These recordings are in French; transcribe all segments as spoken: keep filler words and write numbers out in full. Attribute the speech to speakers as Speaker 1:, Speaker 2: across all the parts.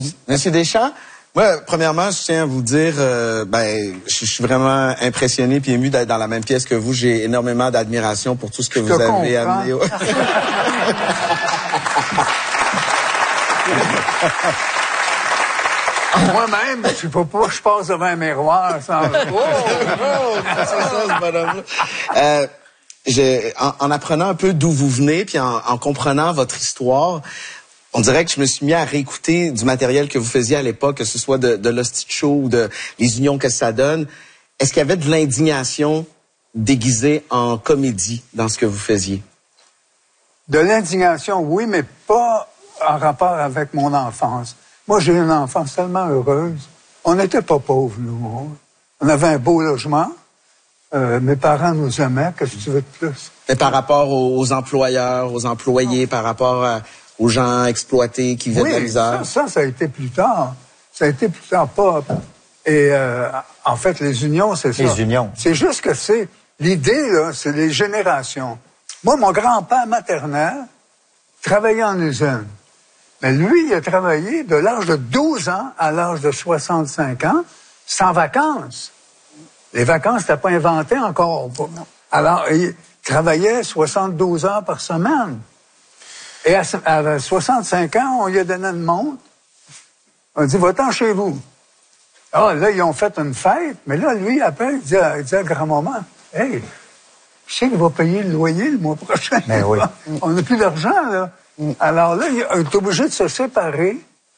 Speaker 1: Monsieur Deschamps, moi, premièrement, je tiens à vous dire, euh, ben, je suis vraiment impressionné puis ému d'être dans la même pièce que vous. J'ai énormément d'admiration pour tout ce que
Speaker 2: je
Speaker 1: vous avez
Speaker 2: comprends.
Speaker 1: amené.
Speaker 2: Moi-même, je sais pas pourquoi je passe devant un miroir sans...
Speaker 1: Oh, oh, c'est ça, ce bonhomme-là. Euh, je, en, en apprenant un peu d'où vous venez, puis en, en comprenant votre histoire, on dirait que je me suis mis à réécouter du matériel que vous faisiez à l'époque, que ce soit de, de l'Hostie Show ou de les unions que ça donne. Est-ce qu'il y avait de l'indignation déguisée en comédie dans ce que vous faisiez?
Speaker 2: De l'indignation, oui, mais pas en rapport avec mon enfance. Moi, j'ai une enfance tellement heureuse. On n'était pas pauvres, nous. On avait un beau logement. Euh, mes parents nous aimaient. Qu'est-ce que tu veux de plus?
Speaker 1: Mais par rapport aux, aux employeurs, aux employés, par rapport à, aux gens exploités qui vivaient
Speaker 2: oui,
Speaker 1: de la misère?
Speaker 2: Ça, ça, ça a été plus tard. Ça a été plus tard, pas... Et euh, en fait, les unions, c'est ça.
Speaker 3: Les unions.
Speaker 2: C'est juste que c'est... L'idée, là, c'est les générations. Moi, mon grand-père maternel travaillait en usine. Mais lui, il a travaillé de l'âge de douze ans à l'âge de soixante-cinq ans, sans vacances. Les vacances n'étaient pas inventées encore. Alors, il travaillait soixante-douze heures par semaine. Et à, à soixante-cinq ans, on lui a donné une montre. On a dit, va-t'en chez vous. Ah, là, ils ont fait une fête. Mais là, lui, après, il dit à, il dit à grand-maman, « Hey, je sais qu'il va payer le loyer le mois prochain.
Speaker 3: Mais oui.
Speaker 2: On n'a plus d'argent, là. » Alors là, il est obligé de se séparer.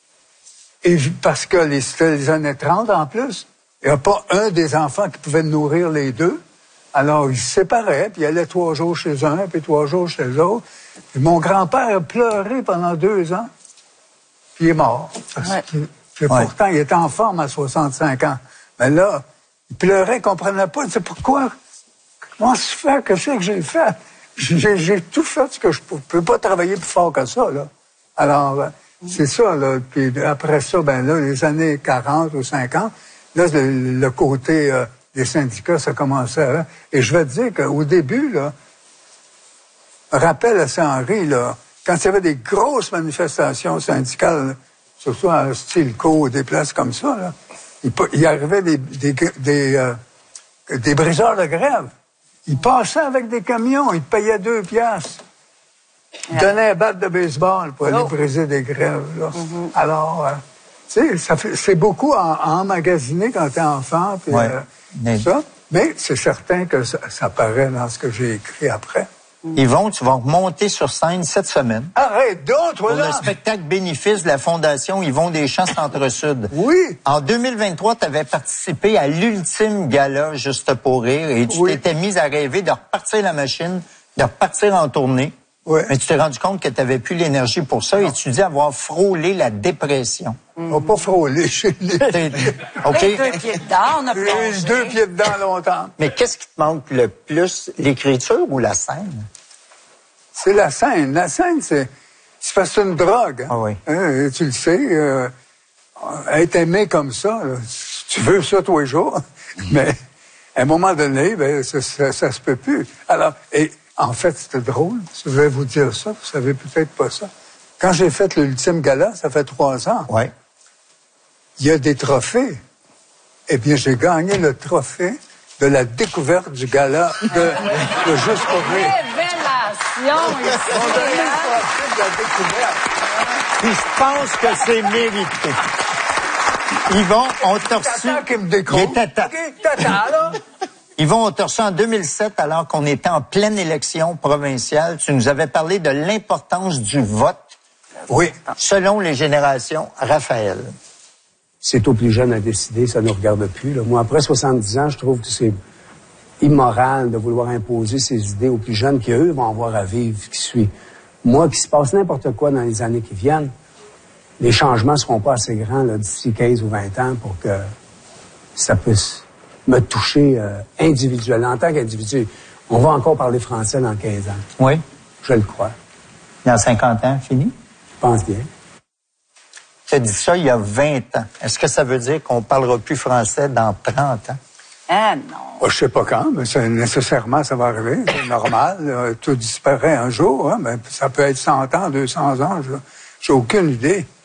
Speaker 2: Et parce que les, c'était les années trente en plus, il n'y a pas un des enfants qui pouvait nourrir les deux. Alors, ils se séparaient, puis ils allaient trois jours chez un, puis trois jours chez l'autre. Puis mon grand-père a pleuré pendant deux ans, puis il est mort. Parce
Speaker 4: ouais.
Speaker 2: que, puis ouais. Pourtant, il était en forme à soixante-cinq ans. Mais là, il pleurait, il ne comprenait pas. Il disait, pourquoi? Comment se fait? Qu'est-ce que j'ai fait? J'ai, j'ai tout fait ce que je ne peux pas travailler plus fort que ça, là. Alors, c'est ça, là. Puis après ça, ben là, les années quarante ou cinquante, là, le, le côté euh, des syndicats, ça commençait. Hein? Et je vais te dire qu'au début, là, rappel à Saint-Henri, là, quand il y avait des grosses manifestations syndicales, là, surtout à Stilco, des places comme ça, là, il, il arrivait des, des, des, euh, des briseurs de grève. Ils passaient avec des camions, ils payaient deux piastres. Ils donnaient un bat de baseball pour aller oh. briser des grèves. Là. Mm-hmm. Alors, euh, tu sais, ça fait, c'est beaucoup à, à emmagasiner quand t'es enfant, puis
Speaker 3: ouais.
Speaker 2: euh,
Speaker 3: mais...
Speaker 2: ça. Mais c'est certain que ça, ça paraît dans ce que j'ai écrit après.
Speaker 3: Yvon, tu vas monter sur scène cette semaine.
Speaker 2: Arrête donc, toi,
Speaker 3: pour
Speaker 2: là!
Speaker 3: le spectacle bénéfice de la Fondation Yvon Deschamps Centre-Sud.
Speaker 2: Oui!
Speaker 3: En deux mille vingt-trois, tu avais participé à l'ultime gala Juste pour rire et tu oui. t'étais mise à rêver de repartir la machine, de repartir en tournée.
Speaker 2: Oui.
Speaker 3: Mais tu t'es rendu compte que tu n'avais plus l'énergie pour ça non. et tu dis avoir frôlé la dépression.
Speaker 2: On n'a pas frôlé chez les...
Speaker 3: OK.
Speaker 4: Les deux pieds dedans, on a
Speaker 2: Les deux pieds dedans longtemps.
Speaker 3: Mais qu'est-ce qui te manque le plus, l'écriture ou la scène?
Speaker 2: C'est la scène. La scène, c'est, c'est parce que c'est une drogue. Hein?
Speaker 3: Ah oui.
Speaker 2: Hein, tu le sais, euh, être aimé comme ça, là, tu veux ça tous les jours, mais à un moment donné, ben, ça, ça, ça se peut plus. Alors, et en fait, c'était drôle. Je vais vous dire ça, vous savez peut-être pas ça. Quand j'ai fait l'ultime gala, ça fait trois ans.
Speaker 3: Ouais.
Speaker 2: Il y a des trophées. Eh bien, j'ai gagné le trophée de la découverte du gala de, de Juste pour rire.
Speaker 4: Révélation ici.
Speaker 2: On donne le trophée de la découverte.
Speaker 3: Puis je pense que c'est mérité. Yvon, on t'a reçu...
Speaker 2: Tata qui me décroche.
Speaker 3: Il était ta...
Speaker 2: OK, tata, là.
Speaker 3: Yvon, on t'a reçu en deux mille sept, alors qu'on était en pleine élection provinciale. Tu nous avais parlé de l'importance du vote.
Speaker 2: Oui.
Speaker 3: Selon les générations, Raphaël.
Speaker 5: C'est aux plus jeunes à décider, ça ne nous regarde plus. Là. Moi, après soixante-dix ans, je trouve que c'est immoral de vouloir imposer ces idées aux plus jeunes qui, eux, vont avoir à vivre ce qui suit. Moi, qu'il se passe n'importe quoi dans les années qui viennent, les changements ne seront pas assez grands là, d'ici quinze ou vingt ans pour que ça puisse me toucher euh, individuellement. En tant qu'individu, on va encore parler français dans quinze ans.
Speaker 3: Oui.
Speaker 5: Je le crois.
Speaker 3: Dans cinquante ans, fini?
Speaker 5: Je pense bien.
Speaker 3: Tu as dit ça il y a vingt ans. Est-ce que ça veut dire qu'on ne parlera plus français dans trente ans?
Speaker 4: Ah non.
Speaker 2: Oh, je sais pas quand, mais c'est, nécessairement, ça va arriver. C'est normal. Là, tout disparaît un jour, hein, mais ça peut être cent ans, deux cents ans. Je, j'ai aucune idée.